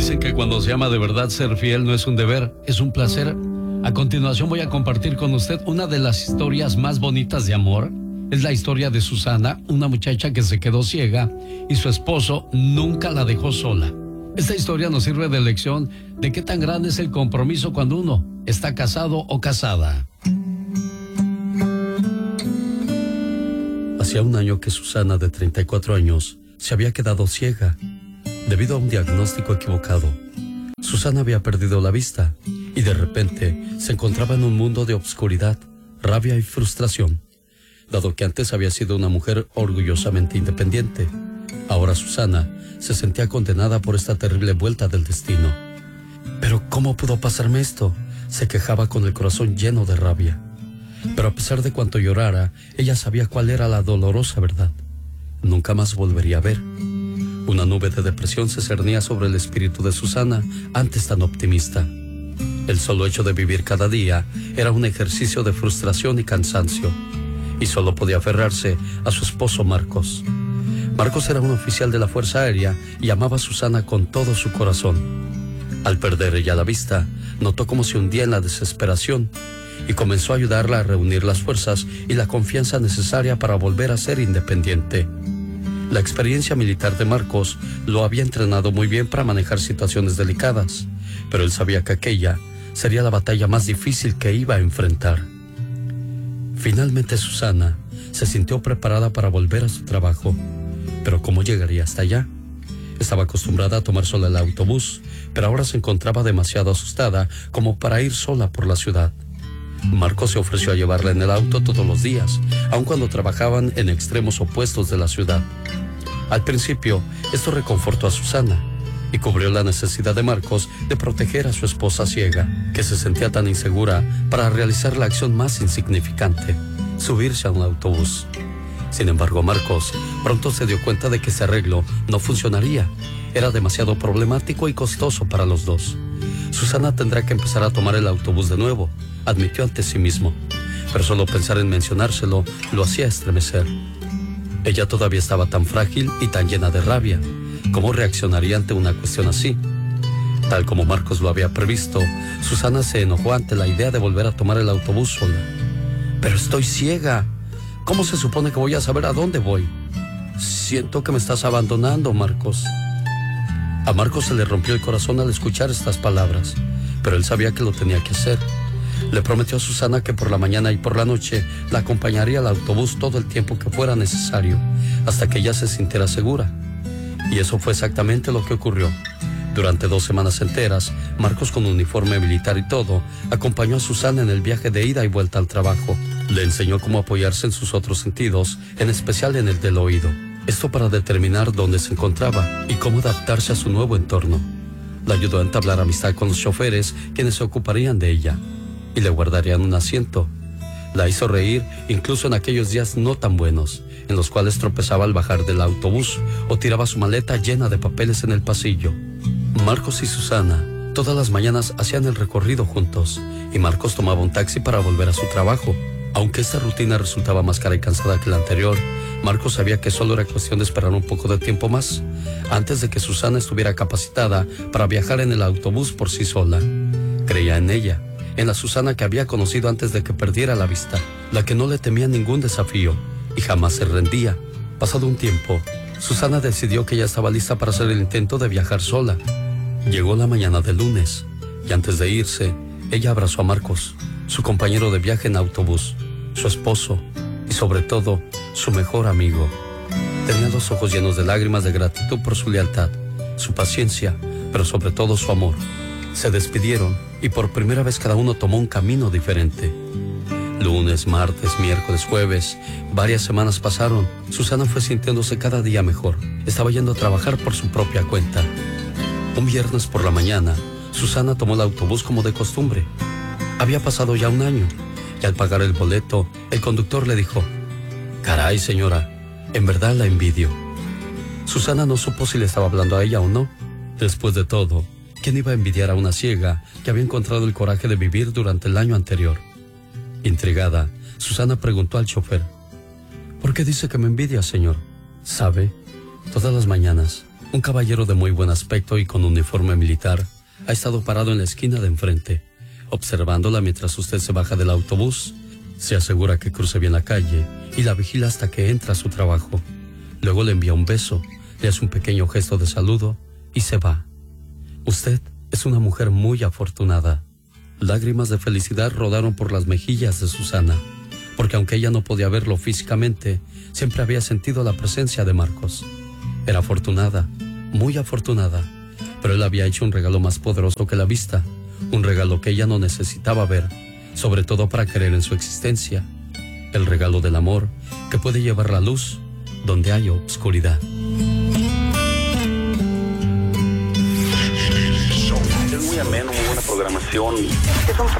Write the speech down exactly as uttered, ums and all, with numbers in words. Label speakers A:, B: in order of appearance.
A: Dicen que cuando se ama de verdad, ser fiel no es un deber, es un placer. A continuación voy a compartir con usted una de las historias más bonitas de amor. Es la historia de Susana, una muchacha que se quedó ciega y su esposo nunca la dejó sola. Esta historia nos sirve de lección de qué tan grande es el compromiso cuando uno está casado o casada. Hacía un año que Susana, de treinta y cuatro años, se había quedado ciega debido a un diagnóstico equivocado. Susana había perdido la vista y de repente se encontraba en un mundo de obscuridad, rabia y frustración. Dado que antes había sido una mujer orgullosamente independiente, ahora Susana se sentía condenada por esta terrible vuelta del destino. ¿Pero cómo pudo pasarme esto?, se quejaba con el corazón lleno de rabia. Pero a pesar de cuanto llorara, ella sabía cuál era la dolorosa verdad. Nunca más volvería a ver. Una nube de depresión se cernía sobre el espíritu de Susana, antes tan optimista. El solo hecho de vivir cada día era un ejercicio de frustración y cansancio, y solo podía aferrarse a su esposo Marcos. Marcos era un oficial de la Fuerza Aérea y amaba a Susana con todo su corazón. Al perder ella la vista, notó cómo se hundía en la desesperación y comenzó a ayudarla a reunir las fuerzas y la confianza necesaria para volver a ser independiente. La experiencia militar de Marcos lo había entrenado muy bien para manejar situaciones delicadas, pero él sabía que aquella sería la batalla más difícil que iba a enfrentar. Finalmente Susana se sintió preparada para volver a su trabajo, pero ¿cómo llegaría hasta allá? Estaba acostumbrada a tomar sola el autobús, pero ahora se encontraba demasiado asustada como para ir sola por la ciudad. Marcos se ofreció a llevarla en el auto todos los días, aun cuando trabajaban en extremos opuestos de la ciudad. Al principio, esto reconfortó a Susana y cubrió la necesidad de Marcos de proteger a su esposa ciega, que se sentía tan insegura para realizar la acción más insignificante, subirse a un autobús. Sin embargo, Marcos pronto se dio cuenta de que ese arreglo no funcionaría. Era demasiado problemático y costoso para los dos. Susana tendrá que empezar a tomar el autobús de nuevo, admitió ante sí mismo, pero solo pensar en mencionárselo lo hacía estremecer. Ella todavía estaba tan frágil y tan llena de rabia. ¿Cómo reaccionaría ante una cuestión así? Tal como Marcos lo había previsto, Susana se enojó ante la idea de volver a tomar el autobús sola. «Pero estoy ciega. ¿Cómo se supone que voy a saber a dónde voy? Siento que me estás abandonando, Marcos». A Marcos se le rompió el corazón al escuchar estas palabras, pero él sabía que lo tenía que hacer. Le prometió a Susana que por la mañana y por la noche la acompañaría al autobús todo el tiempo que fuera necesario, hasta que ella se sintiera segura. Y eso fue exactamente lo que ocurrió. Durante dos semanas enteras, Marcos, con uniforme militar y todo, acompañó a Susana en el viaje de ida y vuelta al trabajo. Le enseñó cómo apoyarse en sus otros sentidos, en especial en el del oído. Esto para determinar dónde se encontraba y cómo adaptarse a su nuevo entorno. La ayudó a entablar amistad con los choferes, quienes se ocuparían de ella y le guardarían un asiento. La hizo reír incluso en aquellos días no tan buenos, en los cuales tropezaba al bajar del autobús o tiraba su maleta llena de papeles en el pasillo. Marcos y Susana todas las mañanas hacían el recorrido juntos, y Marcos tomaba un taxi para volver a su trabajo. Aunque esta rutina resultaba más cara y cansada que la anterior, Marcos sabía que solo era cuestión de esperar un poco de tiempo más, antes de que Susana estuviera capacitada para viajar en el autobús por sí sola. Creía en ella, en la Susana que había conocido antes de que perdiera la vista, la que no le temía ningún desafío y jamás se rendía. Pasado un tiempo, Susana decidió que ya estaba lista para hacer el intento de viajar sola. Llegó la mañana del lunes, y antes de irse, ella abrazó a Marcos, su compañero de viaje en autobús, su esposo y sobre todo, su mejor amigo. Tenía los ojos llenos de lágrimas de gratitud por su lealtad, su paciencia, pero sobre todo su amor. Se despidieron y por primera vez cada uno tomó un camino diferente. Lunes, martes, miércoles, jueves, varias semanas pasaron. Susana fue sintiéndose cada día mejor. Estaba yendo a trabajar por su propia cuenta. Un viernes por la mañana, Susana tomó el autobús como de costumbre. Había pasado ya un año, y al pagar el boleto, el conductor le dijo: «Caray, señora, en verdad la envidio». Susana no supo si le estaba hablando a ella o no. Después de todo, ¿quién iba a envidiar a una ciega que había encontrado el coraje de vivir durante el año anterior? Intrigada, Susana preguntó al chofer: «¿Por qué dice que me envidia, señor? Sabe, todas las mañanas Un caballero de muy buen aspecto y con uniforme militar ha estado parado en la esquina de enfrente, observándola mientras usted se baja del autobús. Se asegura que cruce bien la calle y la vigila hasta que entra a su trabajo. Luego le envía un beso, le hace un pequeño gesto de saludo y se va. Usted es una mujer muy afortunada. Lágrimas de felicidad rodaron por las mejillas de Susana, porque aunque ella no podía verlo físicamente, siempre había sentido la presencia de Marcos. Era afortunada, muy afortunada, pero él había hecho un regalo más poderoso que la vista, un regalo que ella no necesitaba ver, sobre todo para creer en su existencia, el regalo del amor que puede llevar la luz donde hay obscuridad.
B: Es muy ameno, muy buena programación.
C: Es un